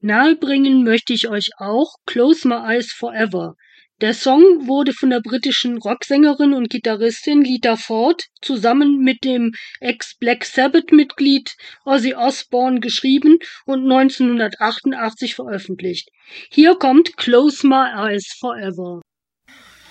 Nahebringen möchte ich euch auch Close My Eyes Forever. Der Song wurde von der britischen Rocksängerin und Gitarristin Lita Ford zusammen mit dem Ex-Black Sabbath-Mitglied Ozzy Osbourne geschrieben und 1988 veröffentlicht. Hier kommt Close My Eyes Forever.